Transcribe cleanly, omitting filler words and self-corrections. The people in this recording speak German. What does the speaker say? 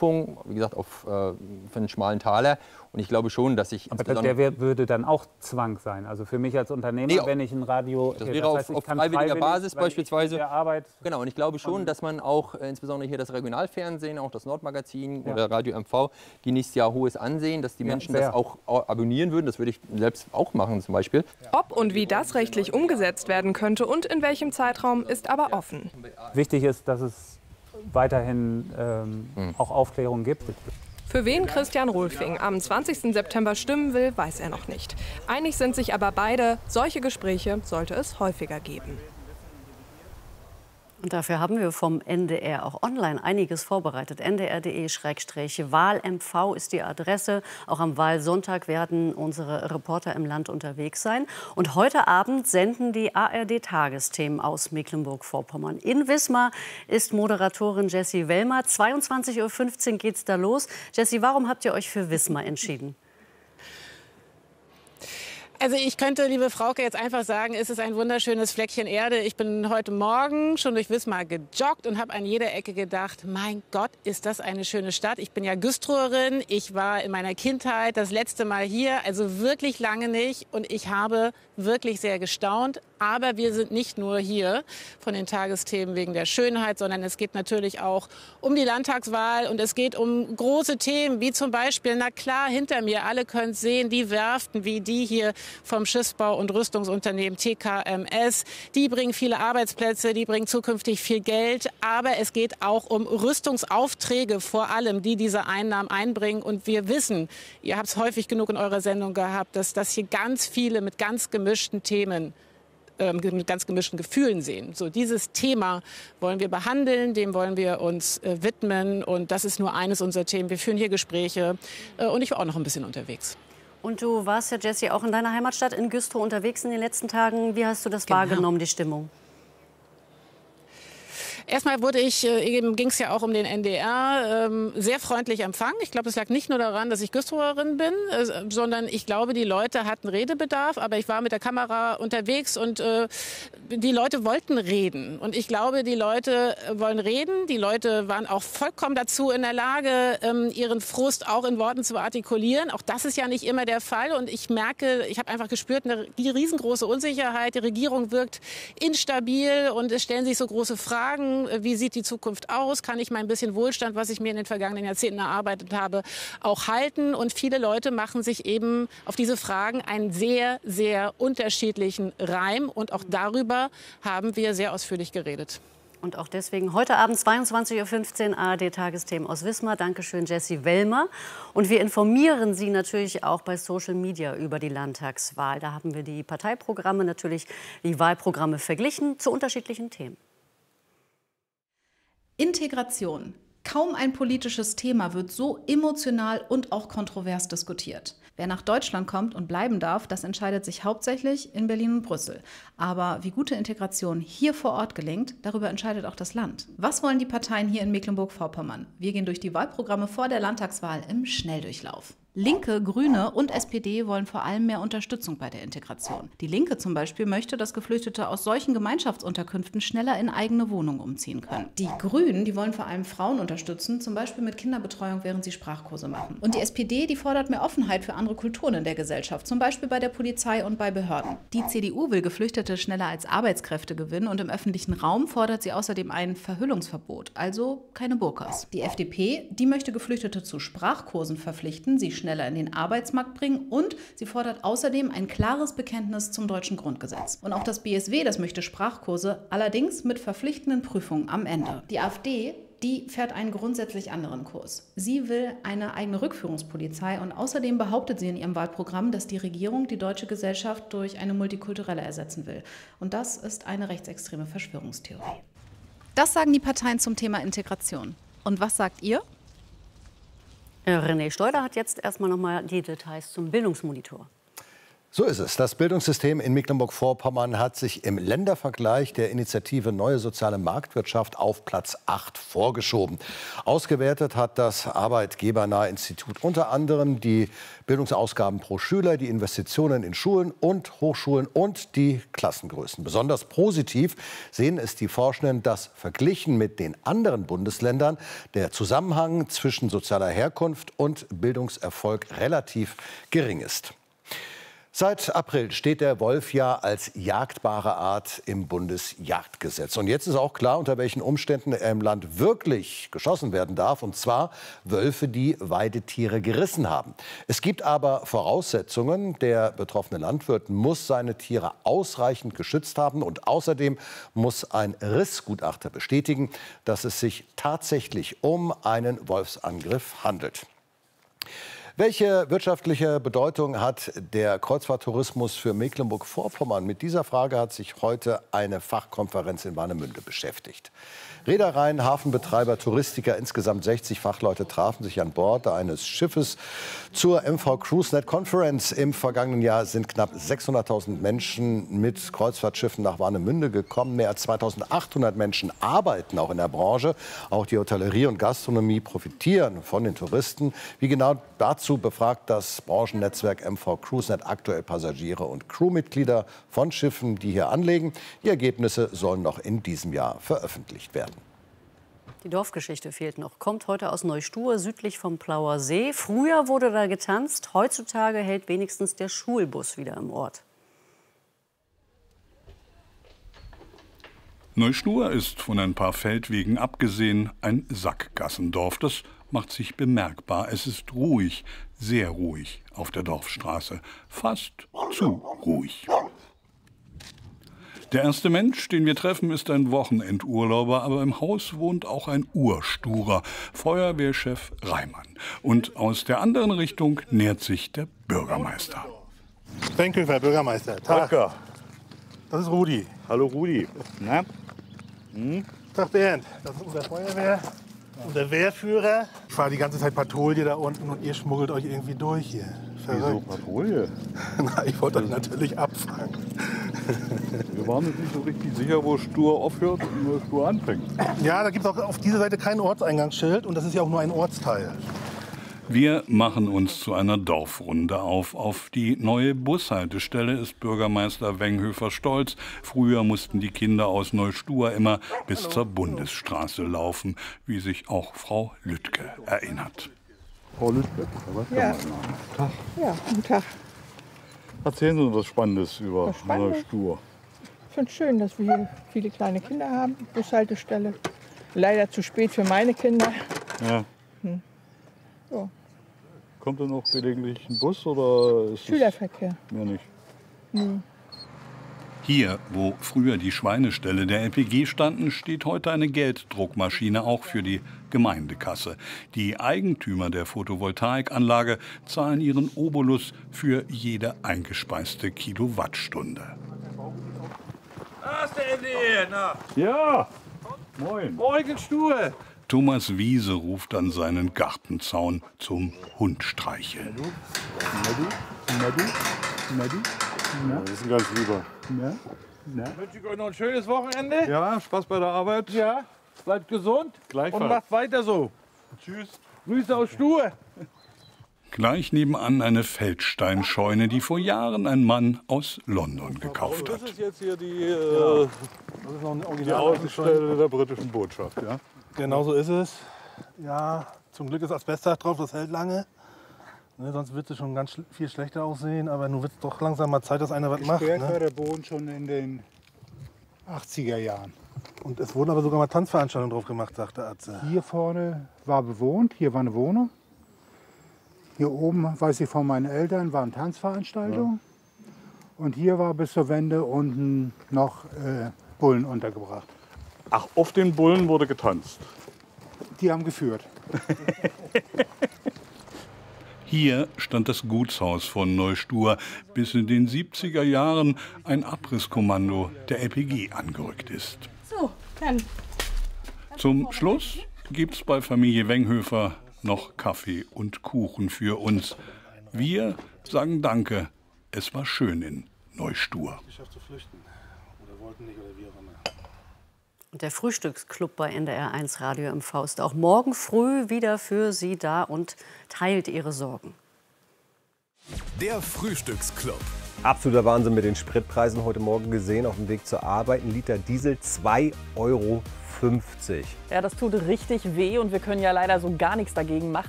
Berufung, wie gesagt, für einen schmalen Taler. Und ich glaube schon, dass ich... Aber der würde dann auch Zwang sein. Also für mich als Unternehmer, wenn ich ein Radio... Das wäre auf freiwilliger Basis beispielsweise. Der Arbeit genau, und ich glaube schon, dass man auch, insbesondere hier das Regionalfernsehen, auch das Nordmagazin oder Radio MV, genießt ja hohes Ansehen, dass die Menschen das auch abonnieren würden. Das würde ich selbst auch machen zum Beispiel. Ob und wie das rechtlich umgesetzt werden könnte und in welchem Zeitraum, ist aber offen. Wichtig ist, dass es weiterhin auch Aufklärung gibt. Für wen Christian Rolfing am 20. September stimmen will, weiß er noch nicht. Einig sind sich aber beide, solche Gespräche sollte es häufiger geben. Und dafür haben wir vom NDR auch online einiges vorbereitet. ndr.de/wahlmv ist die Adresse. Auch am Wahlsonntag werden unsere Reporter im Land unterwegs sein. Und heute Abend senden die ARD-Tagesthemen aus Mecklenburg-Vorpommern. In Wismar ist Moderatorin Jessie Wellmer. 22:15 Uhr geht's da los. Jessie, warum habt ihr euch für Wismar entschieden? Also ich könnte, liebe Frauke, jetzt einfach sagen, es ist ein wunderschönes Fleckchen Erde. Ich bin heute Morgen schon durch Wismar gejoggt und habe an jeder Ecke gedacht, mein Gott, ist das eine schöne Stadt. Ich bin ja Güstrowerin, ich war in meiner Kindheit das letzte Mal hier, also wirklich lange nicht. Und ich habe wirklich sehr gestaunt. Aber wir sind nicht nur hier von den Tagesthemen wegen der Schönheit, sondern es geht natürlich auch um die Landtagswahl und es geht um große Themen, wie zum Beispiel, na klar, hinter mir, alle können es sehen, die Werften wie die hier vom Schiffsbau- und Rüstungsunternehmen TKMS. Die bringen viele Arbeitsplätze, die bringen zukünftig viel Geld. Aber es geht auch um Rüstungsaufträge vor allem, die diese Einnahmen einbringen. Und wir wissen, ihr habt es häufig genug in eurer Sendung gehabt, dass das hier ganz viele mit ganz gemischten Themen mit ganz gemischten Gefühlen sehen. So, dieses Thema wollen wir behandeln, dem wollen wir uns widmen und das ist nur eines unserer Themen. Wir führen hier Gespräche und ich war auch noch ein bisschen unterwegs. Und du warst ja, Jessie, auch in deiner Heimatstadt in Güstrow unterwegs in den letzten Tagen. Wie hast du das wahrgenommen, die Stimmung? Erstmal ging es ja auch um den NDR, sehr freundlich empfangen. Ich glaube, es lag nicht nur daran, dass ich Güstrowerin bin, sondern ich glaube, die Leute hatten Redebedarf. Aber ich war mit der Kamera unterwegs und die Leute wollten reden. Und ich glaube, die Leute wollen reden. Die Leute waren auch vollkommen dazu in der Lage, ihren Frust auch in Worten zu artikulieren. Auch das ist ja nicht immer der Fall. Und ich merke, ich habe einfach gespürt, die riesengroße Unsicherheit. Die Regierung wirkt instabil und es stellen sich so große Fragen. Wie sieht die Zukunft aus? Kann ich mein bisschen Wohlstand, was ich mir in den vergangenen Jahrzehnten erarbeitet habe, auch halten? Und viele Leute machen sich eben auf diese Fragen einen sehr, sehr unterschiedlichen Reim. Und auch darüber haben wir sehr ausführlich geredet. Und auch deswegen heute Abend 22:15 Uhr ARD-Tagesthemen aus Wismar. Dankeschön, Jessie Wellmer. Und wir informieren Sie natürlich auch bei Social Media über die Landtagswahl. Da haben wir die Parteiprogramme, natürlich die Wahlprogramme verglichen zu unterschiedlichen Themen. Integration. Kaum ein politisches Thema wird so emotional und auch kontrovers diskutiert. Wer nach Deutschland kommt und bleiben darf, das entscheidet sich hauptsächlich in Berlin und Brüssel. Aber wie gute Integration hier vor Ort gelingt, darüber entscheidet auch das Land. Was wollen die Parteien hier in Mecklenburg-Vorpommern? Wir gehen durch die Wahlprogramme vor der Landtagswahl im Schnelldurchlauf. Linke, Grüne und SPD wollen vor allem mehr Unterstützung bei der Integration. Die Linke zum Beispiel möchte, dass Geflüchtete aus solchen Gemeinschaftsunterkünften schneller in eigene Wohnungen umziehen können. Die Grünen, die wollen vor allem Frauen unterstützen, zum Beispiel mit Kinderbetreuung, während sie Sprachkurse machen. Und die SPD, die fordert mehr Offenheit für andere Kulturen in der Gesellschaft, zum Beispiel bei der Polizei und bei Behörden. Die CDU will Geflüchtete schneller als Arbeitskräfte gewinnen und im öffentlichen Raum fordert sie außerdem ein Verhüllungsverbot, also keine Burkas. Die FDP, die möchte Geflüchtete zu Sprachkursen verpflichten, sie schneller in den Arbeitsmarkt bringen und sie fordert außerdem ein klares Bekenntnis zum deutschen Grundgesetz. Und auch das BSW, das möchte Sprachkurse, allerdings mit verpflichtenden Prüfungen am Ende. Die AfD, die fährt einen grundsätzlich anderen Kurs. Sie will eine eigene Rückführungspolizei und außerdem behauptet sie in ihrem Wahlprogramm, dass die Regierung die deutsche Gesellschaft durch eine multikulturelle ersetzen will. Und das ist eine rechtsextreme Verschwörungstheorie. Das sagen die Parteien zum Thema Integration. Und was sagt ihr? René Schleuder hat jetzt erstmal noch mal die Details zum Bildungsmonitor. So ist es. Das Bildungssystem in Mecklenburg-Vorpommern hat sich im Ländervergleich der Initiative Neue Soziale Marktwirtschaft auf Platz 8 vorgeschoben. Ausgewertet hat das Arbeitgebernahe Institut unter anderem die Bildungsausgaben pro Schüler, die Investitionen in Schulen und Hochschulen und die Klassengrößen. Besonders positiv sehen es die Forschenden, dass verglichen mit den anderen Bundesländern der Zusammenhang zwischen sozialer Herkunft und Bildungserfolg relativ gering ist. Seit April steht der Wolf ja als jagdbare Art im Bundesjagdgesetz. Und jetzt ist auch klar, unter welchen Umständen er im Land wirklich geschossen werden darf. Und zwar Wölfe, die Weidetiere gerissen haben. Es gibt aber Voraussetzungen. Der betroffene Landwirt muss seine Tiere ausreichend geschützt haben. Und außerdem muss ein Rissgutachter bestätigen, dass es sich tatsächlich um einen Wolfsangriff handelt. Welche wirtschaftliche Bedeutung hat der Kreuzfahrttourismus für Mecklenburg-Vorpommern? Mit dieser Frage hat sich heute eine Fachkonferenz in Warnemünde beschäftigt. Reedereien, Hafenbetreiber, Touristiker, insgesamt 60 Fachleute trafen sich an Bord eines Schiffes zur MV CruiseNet Conference. Im vergangenen Jahr sind knapp 600.000 Menschen mit Kreuzfahrtschiffen nach Warnemünde gekommen. Mehr als 2.800 Menschen arbeiten auch in der Branche. Auch die Hotellerie und Gastronomie profitieren von den Touristen. Wie genau dazu befragt das Branchennetzwerk MV CruiseNet aktuell Passagiere und Crewmitglieder von Schiffen, die hier anlegen. Die Ergebnisse sollen noch in diesem Jahr veröffentlicht werden. Die Dorfgeschichte fehlt noch. Kommt heute aus Neustur, südlich vom Plauer See. Früher wurde da getanzt. Heutzutage hält wenigstens der Schulbus wieder im Ort. Neustur ist von ein paar Feldwegen abgesehen ein Sackgassendorf. Das macht sich bemerkbar. Es ist ruhig, sehr ruhig auf der Dorfstraße. Fast zu ruhig. Der erste Mensch, den wir treffen, ist ein Wochenendurlauber, aber im Haus wohnt auch ein Ursturer, Feuerwehrchef Reimann. Und aus der anderen Richtung nähert sich der Bürgermeister. Wenkhöfer, Bürgermeister. Tag. Tag. Das ist Rudi. Hallo Rudi. Na? Tag Bernd. Das ist unser Feuerwehr. Unser Wehrführer. Ich fahre die ganze Zeit Patrouille da unten und ihr schmuggelt euch irgendwie durch hier. Verrückt. Wieso Patrouille? Na, ich wollte euch natürlich abfangen. Wir waren uns nicht so richtig sicher, wo Stur aufhört und wo Stur anfängt. Ja, da gibt es auch auf dieser Seite kein Ortseingangsschild und das ist ja auch nur ein Ortsteil. Wir machen uns zu einer Dorfrunde auf. Auf die neue Bushaltestelle ist Bürgermeister Wenghöfer stolz. Früher mussten die Kinder aus Neustur immer bis zur Bundesstraße laufen, wie sich auch Frau Lüttke erinnert. Frau Lüttke, ja. Tag. Ja, guten Tag. Erzählen Sie uns was Spannendes über Neustur. Ich finde es schön, dass wir hier viele kleine Kinder haben, Bushaltestelle. Leider zu spät für meine Kinder. Ja. So. Kommt da noch gelegentlich ein Bus oder ist Schülerverkehr? Mehr nicht. Nee. Hier, wo früher die Schweineställe der LPG standen, steht heute eine Gelddruckmaschine, auch für die Gemeindekasse. Die Eigentümer der Photovoltaikanlage zahlen ihren Obolus für jede eingespeiste Kilowattstunde. Da ist der Ende, na. Ja, moin. Moin, Stuhl. Thomas Wiese ruft an seinen Gartenzaun zum Hundstreicheln. Das ist ein ganz lieber. Wünsche ich euch noch ein schönes Wochenende. Ja, Spaß bei der Arbeit. Ja, bleibt gesund. Gleichfalls. Und macht weiter so. Tschüss. Grüße aus Stuhl. Gleich nebenan eine Feldsteinscheune, die vor Jahren ein Mann aus London gekauft Das hat. ist jetzt hier die Außenstelle der britischen Botschaft. Ja? Genau so ist es. Ja, zum Glück ist Asbestdach drauf, das hält lange. Ne, sonst wird es schon ganz viel schlechter aussehen. Aber nun wird es doch langsam mal Zeit, dass einer was macht. Gesperrt war Ne? der Boden schon in den 80er Jahren. Und es wurden aber sogar mal Tanzveranstaltungen drauf gemacht, sagte Atze. Hier vorne war bewohnt, hier war eine Wohnung. Hier oben, weiß ich von meinen Eltern, waren Tanzveranstaltungen. Ja. Und hier war bis zur Wende unten noch Bullen untergebracht. Ach, auf den Bullen wurde getanzt. Die haben geführt. Hier stand das Gutshaus von Neustur, bis in den 70er Jahren ein Abrisskommando der LPG angerückt ist. So, dann. Zum Schluss gibt's bei Familie Wenghöfer noch Kaffee und Kuchen für uns. Wir sagen Danke es war schön in Neustur. Geschafft zu flüchten. Oder wollten nicht, oder wie auch immer. Und der Frühstücksclub bei NDR1 Radio MV ist auch morgen früh wieder für Sie da und teilt Ihre Sorgen. Der Frühstücksclub. Absoluter Wahnsinn mit den Spritpreisen. Heute Morgen gesehen, auf dem Weg zur Arbeit, ein Liter Diesel 2,50 €. Ja, das tut richtig weh und wir können ja leider so gar nichts dagegen machen.